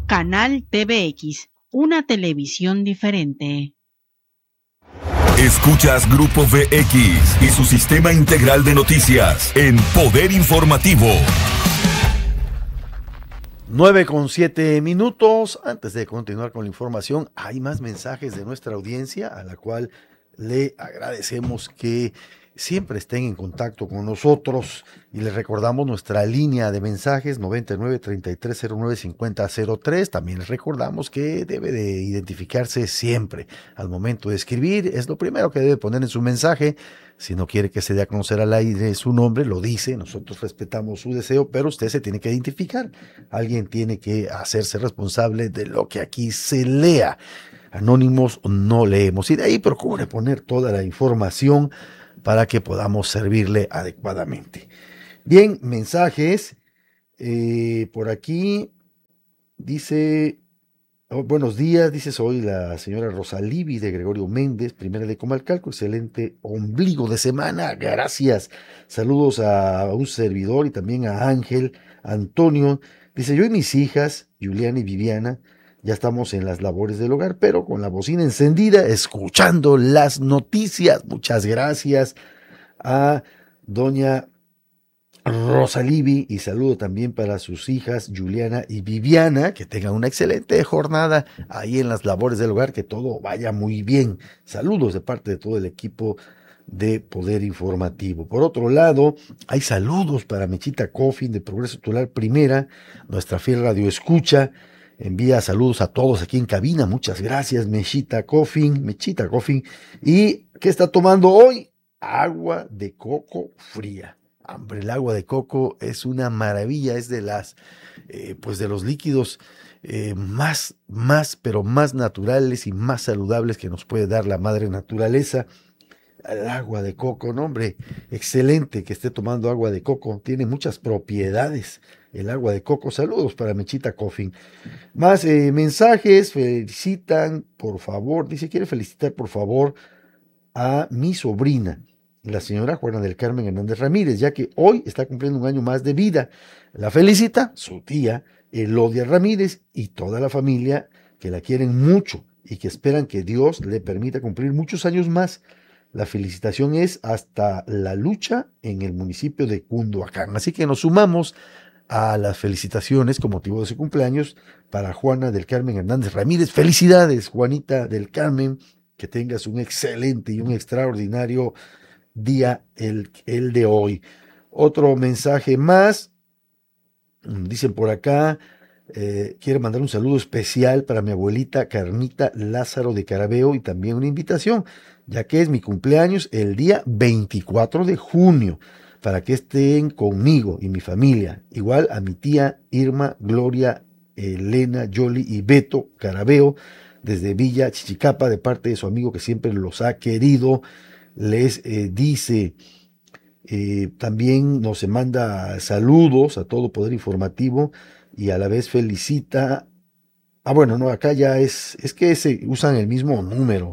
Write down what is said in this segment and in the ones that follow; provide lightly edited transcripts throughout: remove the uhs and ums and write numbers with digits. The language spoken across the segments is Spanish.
Canal TVX, una televisión diferente. Escuchas Grupo VX y su sistema integral de noticias en Poder Informativo. 9:07. Antes de continuar con la información, hay más mensajes de nuestra audiencia a la cual le agradecemos que siempre estén en contacto con nosotros y les recordamos nuestra línea de mensajes 99-3309-5003. También les recordamos que debe de identificarse siempre al momento de escribir. Es lo primero que debe poner en su mensaje. Si no quiere que se dé a conocer al aire su nombre, lo dice. Nosotros respetamos su deseo, pero usted se tiene que identificar. Alguien tiene que hacerse responsable de lo que aquí se lea. Anónimos no leemos. Y de ahí procure poner toda la información para que podamos servirle adecuadamente. Bien, mensajes. Por aquí dice, buenos días, dice, soy la señora Rosalibi de Gregorio Méndez, primera de Comalcalco, excelente ombligo de semana, gracias. Saludos a un servidor y también a Ángel, Antonio. Dice, yo y mis hijas, Juliana y Viviana, ya estamos en las labores del hogar, pero con la bocina encendida, escuchando las noticias. Muchas gracias a doña Rosalibi y saludo también para sus hijas Juliana y Viviana, que tengan una excelente jornada ahí en las labores del hogar, que todo vaya muy bien. Saludos de parte de todo el equipo de Poder Informativo. Por otro lado, hay saludos para Mechita Coffin de Progreso Tular Primera, nuestra fiel radio escucha. Envía saludos a todos aquí en cabina. Muchas gracias, Mechita Coffin. ¿Y qué está tomando hoy? Agua de coco fría. Hombre, el agua de coco es una maravilla. Es de las, de los líquidos más naturales y más saludables que nos puede dar la madre naturaleza. El agua de coco, no, hombre, excelente que esté tomando agua de coco. Tiene muchas propiedades el agua de coco. Saludos para Mechita Coffin. Más mensajes, felicitan, por favor, dice, quiere felicitar, por favor, a mi sobrina, la señora Juana del Carmen Hernández Ramírez, ya que hoy está cumpliendo un año más de vida. La felicita su tía Elodia Ramírez y toda la familia que la quieren mucho y que esperan que Dios le permita cumplir muchos años más. La felicitación es hasta la lucha en el municipio de Cunduacán. Así que nos sumamos a las felicitaciones con motivo de su cumpleaños para Juana del Carmen Hernández Ramírez. Felicidades, Juanita del Carmen, que tengas un excelente y un extraordinario día el de hoy. Otro mensaje más, dicen por acá, quiero mandar un saludo especial para mi abuelita Carmita Lázaro de Carabeo y también una invitación, ya que es mi cumpleaños el día 24 de junio, para que estén conmigo y mi familia. Igual a mi tía Irma, Gloria, Elena, Yoli y Beto Carabeo, desde Villa Chichicapa, de parte de su amigo que siempre los ha querido. Les dice, también nos manda saludos a todo Poder Informativo y a la vez felicita. Bueno, no, acá ya es que usan el mismo número.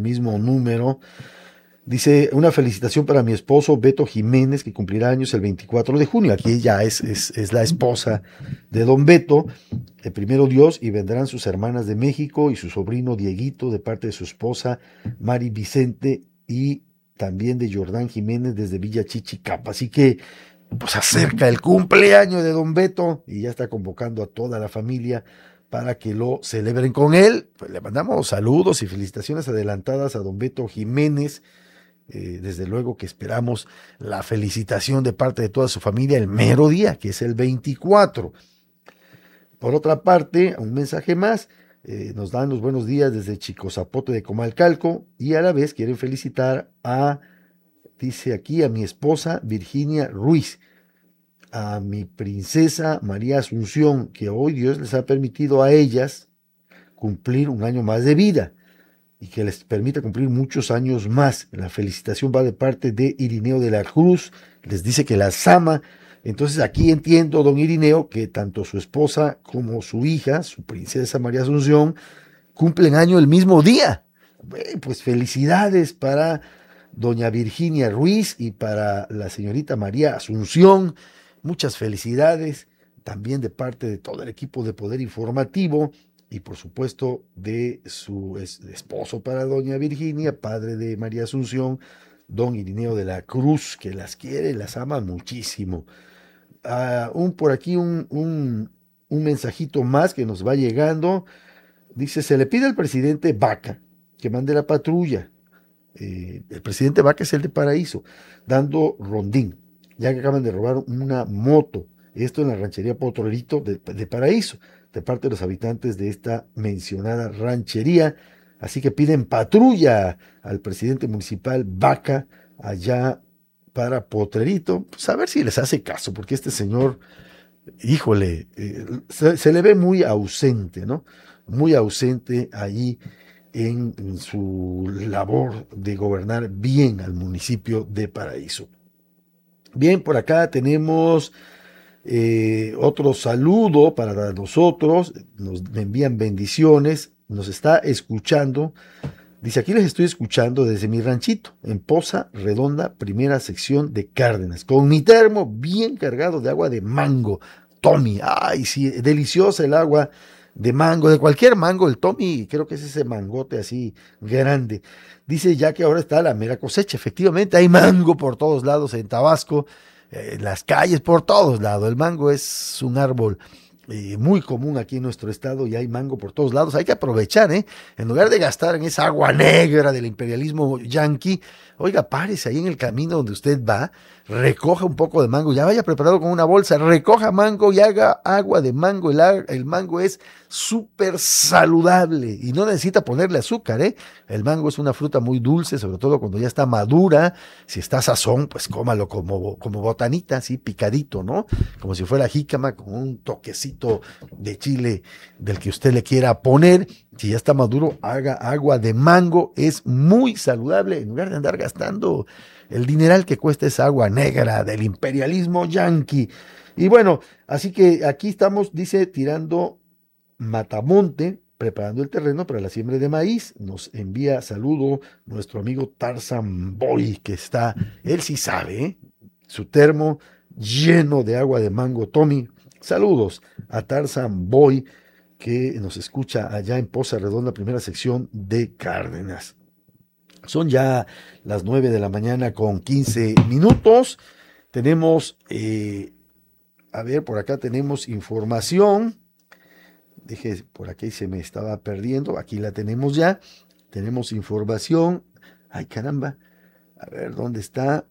Dice, una felicitación para mi esposo Beto Jiménez, que cumplirá años el 24 de junio. Aquí ya es la esposa de don Beto, el primero Dios, y vendrán sus hermanas de México y su sobrino Dieguito de parte de su esposa Mari Vicente y también de Jordán Jiménez desde Villa Chichicapa. Así que pues acerca el cumpleaños de don Beto y ya está convocando a toda la familia para que lo celebren con él. Pues le mandamos saludos y felicitaciones adelantadas a don Beto Jiménez. Desde luego que esperamos la felicitación de parte de toda su familia el mero día, que es el 24. Por otra parte, un mensaje más, nos dan los buenos días desde Chico Zapote de Comalcalco y a la vez quieren felicitar dice aquí, a mi esposa Virginia Ruiz, a mi princesa María Asunción, que hoy Dios les ha permitido a ellas cumplir un año más de vida y que les permita cumplir muchos años más. La felicitación va de parte de Irineo de la Cruz, les dice que las ama. Entonces aquí entiendo, don Irineo, que tanto su esposa como su hija, su princesa María Asunción, cumplen año el mismo día. Pues felicidades para doña Virginia Ruiz y para la señorita María Asunción. Muchas felicidades. también de parte de todo el equipo de Poder Informativo y por supuesto de su esposo para doña Virginia, padre de María Asunción, don Irineo de la Cruz, que las quiere y las ama muchísimo. Por aquí un mensajito más que nos va llegando. Dice, se le pide al presidente Vaca que mande la patrulla. El presidente Vaca es el de Paraíso, dando rondín, ya que acaban de robar una moto. Esto en la ranchería Potrerito de Paraíso, de parte de los habitantes de esta mencionada ranchería. Así que piden patrulla al presidente municipal Vaca allá para Potrerito, pues a ver si les hace caso, porque este señor, híjole, se le ve muy ausente, ¿no? Muy ausente allí en su labor de gobernar bien al municipio de Paraíso. Bien, por acá tenemos otro saludo para nosotros, nos envían bendiciones, nos está escuchando. Dice, aquí les estoy escuchando desde mi ranchito, en Poza Redonda, primera sección de Cárdenas, con mi termo bien cargado de agua de mango. Tommy, ay, sí, deliciosa el agua de mango, de cualquier mango, el Tommy, creo que es ese mangote así grande. Dice ya que ahora está la mera cosecha, efectivamente, hay mango por todos lados en Tabasco, en las calles, por todos lados. El mango es un árbol muy común aquí en nuestro estado y hay mango por todos lados. Hay que aprovechar, en lugar de gastar en esa agua negra del imperialismo yanqui, oiga, párese ahí en el camino donde usted va, recoja un poco de mango, ya vaya preparado con una bolsa, recoja mango y haga agua de mango. El mango es súper saludable y no necesita ponerle azúcar, El mango es una fruta muy dulce, sobre todo cuando ya está madura. Si está sazón, pues cómalo como botanita, así picadito, ¿no? Como si fuera jícama, con un toquecito de chile del que usted le quiera poner. Si ya está maduro, haga agua de mango, es muy saludable, en lugar de andar gastando el dineral que cuesta esa agua negra del imperialismo yanqui. Y bueno, así que aquí estamos, dice, tirando matamonte, preparando el terreno para la siembra de maíz. Nos envía saludo nuestro amigo Tarzan Boy, que está, él sí sabe, su termo lleno de agua de mango. Tommy, saludos a Tarzan Boy, que nos escucha allá en Poza Redonda, primera sección de Cárdenas. Son ya las 9 de la mañana con 15 minutos. Tenemos, por acá tenemos información. Dije, por aquí se me estaba perdiendo. Aquí la tenemos ya. Tenemos información. Ay, caramba. A ver, ¿dónde está?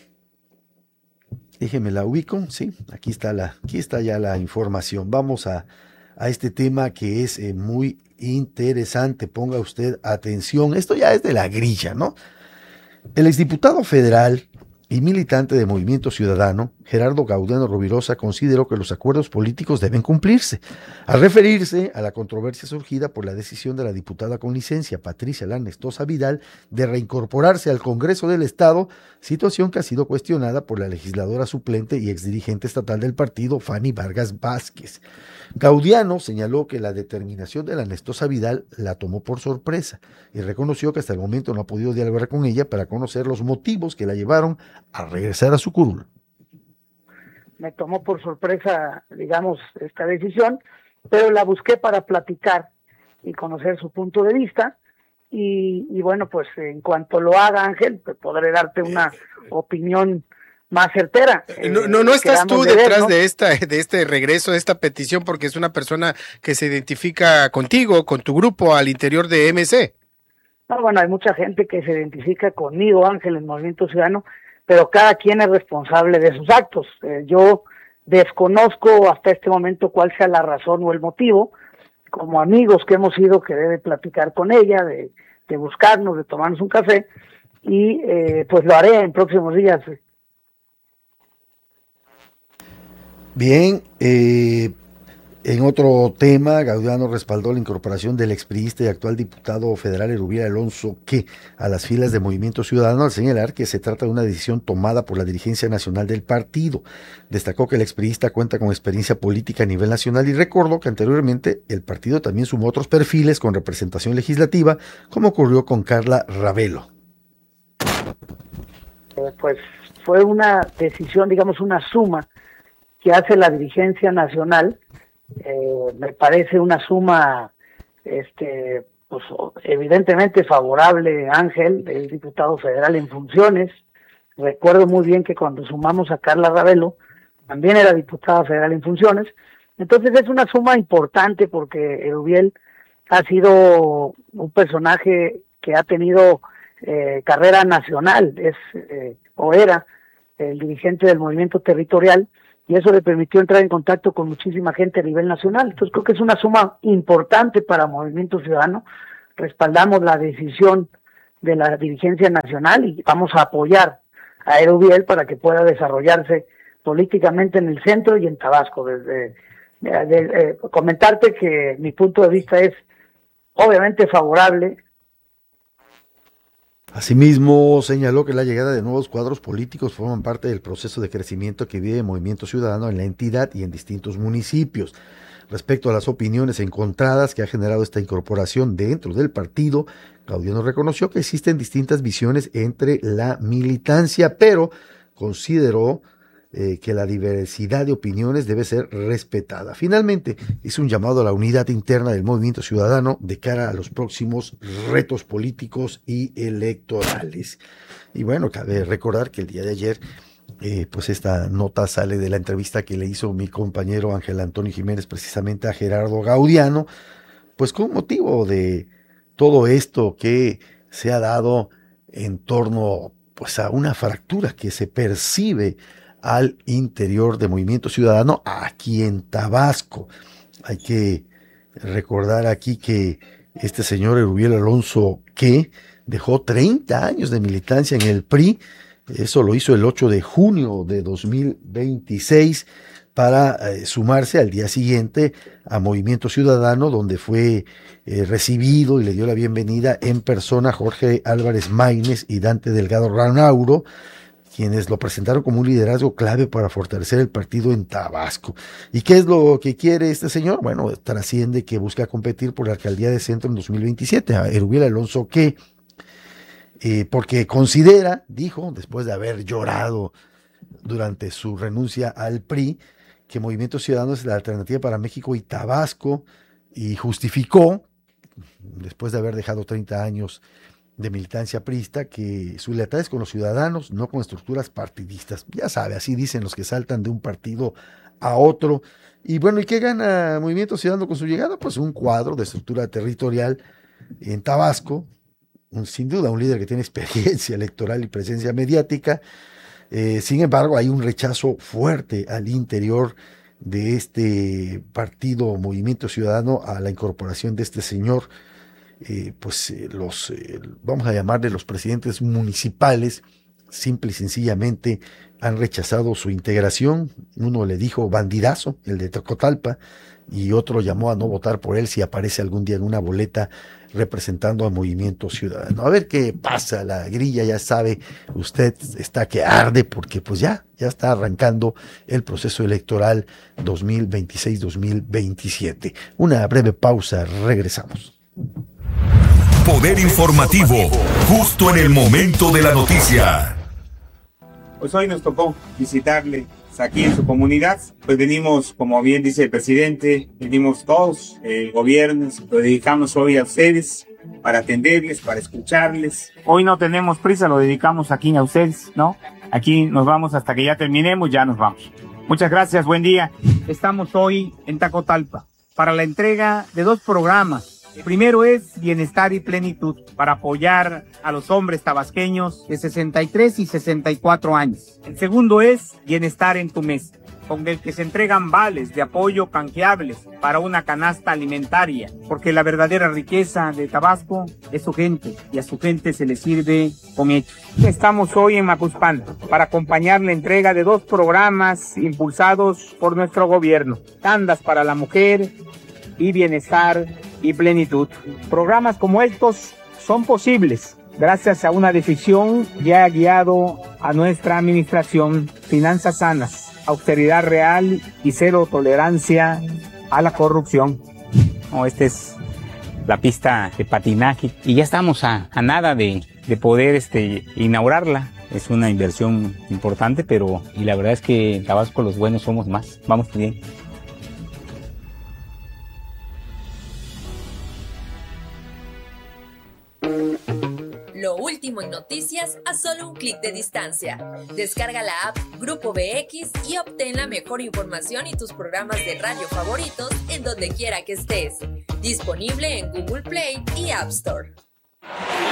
Déjeme la ubico. Sí, aquí está ya la información. Vamos a este tema que es muy interesante. Ponga usted atención. Esto ya es de la grilla, ¿no? El exdiputado federal y militante de Movimiento Ciudadano, Gerardo Gaudiano Rovirosa, consideró que los acuerdos políticos deben cumplirse, al referirse a la controversia surgida por la decisión de la diputada con licencia, Patricia Lanestosa Vidal, de reincorporarse al Congreso del Estado, situación que ha sido cuestionada por la legisladora suplente y exdirigente estatal del partido, Fanny Vargas Vázquez. Gaudiano señaló que la determinación de Lanestosa Vidal la tomó por sorpresa y reconoció que hasta el momento no ha podido dialogar con ella para conocer los motivos que la llevaron a regresar a su curul. Me tomó por sorpresa, digamos, esta decisión, pero la busqué para platicar y conocer su punto de vista y bueno, pues en cuanto lo haga, Ángel, pues podré darte una opinión más certera. No estás tú detrás, ¿no?, de este regreso, de esta petición, porque es una persona que se identifica contigo, con tu grupo al interior de MC. No, bueno, hay mucha gente que se identifica conmigo, Ángel, en Movimiento Ciudadano, pero cada quien es responsable de sus actos. Yo desconozco hasta este momento cuál sea la razón o el motivo. Como amigos que hemos ido, que debe platicar con ella, de buscarnos, de tomarnos un café, y pues lo haré en próximos días. Bien, en otro tema, Gaudiano respaldó la incorporación del expriista y actual diputado federal Erubiel Alonso a las filas de Movimiento Ciudadano, al señalar que se trata de una decisión tomada por la dirigencia nacional del partido. Destacó que el expriista cuenta con experiencia política a nivel nacional y recordó que anteriormente el partido también sumó otros perfiles con representación legislativa, como ocurrió con Carla Ravelo. Pues fue una decisión, digamos, una suma que hace la dirigencia nacional. Me parece una suma pues evidentemente favorable. Ángel, el diputado federal en funciones. Recuerdo muy bien que cuando sumamos a Carla Ravelo, también era diputada federal en funciones. Entonces es una suma importante porque Erubiel ha sido un personaje que ha tenido carrera nacional, era el dirigente del movimiento territorial, y eso le permitió entrar en contacto con muchísima gente a nivel nacional. Entonces creo que es una suma importante para Movimiento Ciudadano. Respaldamos la decisión de la dirigencia nacional y vamos a apoyar a Erubiel para que pueda desarrollarse políticamente en el centro y en Tabasco. Comentarte que mi punto de vista es obviamente favorable. Asimismo, señaló que la llegada de nuevos cuadros políticos forman parte del proceso de crecimiento que vive Movimiento Ciudadano en la entidad y en distintos municipios. Respecto a las opiniones encontradas que ha generado esta incorporación dentro del partido, Gaudiano reconoció que existen distintas visiones entre la militancia, pero consideró que la diversidad de opiniones debe ser respetada. Finalmente, hizo un llamado a la unidad interna del Movimiento Ciudadano de cara a los próximos retos políticos y electorales. Y bueno, cabe recordar que el día de ayer, pues esta nota sale de la entrevista que le hizo mi compañero Ángel Antonio Jiménez precisamente a Gerardo Gaudiano, pues con motivo de todo esto que se ha dado en torno pues a una fractura que se percibe al interior de Movimiento Ciudadano aquí en Tabasco. Hay que recordar aquí que este señor Erubiel Alonso, que dejó 30 años de militancia en el PRI, eso lo hizo el 8 de junio de 2026, para sumarse al día siguiente a Movimiento Ciudadano, donde fue recibido y le dio la bienvenida en persona Jorge Álvarez Maínez y Dante Delgado Ranauro, quienes lo presentaron como un liderazgo clave para fortalecer el partido en Tabasco. ¿Y qué es lo que quiere este señor? Bueno, trasciende que busca competir por la alcaldía de Centro en 2027. A Erubiel Alonso, que porque considera, dijo, después de haber llorado durante su renuncia al PRI, que Movimiento Ciudadano es la alternativa para México y Tabasco, y justificó, después de haber dejado 30 años de militancia priista, que su lealtad es con los ciudadanos, no con estructuras partidistas. Ya sabe, así dicen los que saltan de un partido a otro. Y bueno, ¿y qué gana Movimiento Ciudadano con su llegada? Pues un cuadro de estructura territorial en Tabasco, sin duda un líder que tiene experiencia electoral y presencia mediática. Sin embargo, hay un rechazo fuerte al interior de este partido Movimiento Ciudadano a la incorporación de este señor. Vamos a llamarle los presidentes municipales, simple y sencillamente han rechazado su integración. Uno le dijo bandidazo, el de Tecotalpa, y otro llamó a no votar por él si aparece algún día en una boleta representando a Movimiento Ciudadano. A ver qué pasa, la grilla, ya sabe, usted está que arde, porque pues ya está arrancando el proceso electoral 2026-2027. Una breve pausa, regresamos. Poder informativo, justo en el momento de la noticia. Pues hoy nos tocó visitarle aquí en su comunidad. Pues venimos, como bien dice el presidente, venimos todos, el gobierno, lo dedicamos hoy a ustedes para atenderles, para escucharles. Hoy no tenemos prisa, lo dedicamos aquí a ustedes, ¿no? Aquí nos vamos hasta que ya terminemos, ya nos vamos. Muchas gracias, buen día. Estamos hoy en Tecotalpa para la entrega de 2 programas. El primero es Bienestar y Plenitud, para apoyar a los hombres tabasqueños de 63 y 64 años. El segundo es Bienestar en tu Mesa, con el que se entregan vales de apoyo canjeables para una canasta alimentaria, porque la verdadera riqueza de Tabasco es su gente, y a su gente se le sirve con hechos. Estamos hoy en Macuspana para acompañar la entrega de 2 programas impulsados por nuestro gobierno: Tandas para la Mujer y Bienestar y Plenitud. Programas como estos son posibles gracias a una decisión que ha guiado a nuestra administración: finanzas sanas, austeridad real y cero tolerancia a la corrupción. Esta es la pista de patinaje y ya estamos a nada de de poder inaugurarla. Es una inversión importante, y la verdad es que en Tabasco los buenos somos más. Vamos bien. Lo último en noticias a solo un clic de distancia. Descarga la app Grupo BX y obtén la mejor información y tus programas de radio favoritos en donde quiera que estés. Disponible en Google Play y App Store.